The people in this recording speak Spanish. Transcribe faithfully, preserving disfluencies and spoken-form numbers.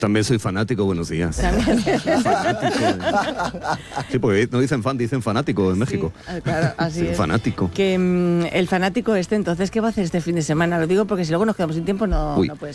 También soy fanático, buenos días. Fanático. Sí, porque no dicen fan, dicen fanático en México. Sí, claro, así sí, es. Fanático. Que um, el fanático este, entonces, ¿qué va a hacer este fin de semana? Lo digo porque si luego nos quedamos sin tiempo no, no puede ser.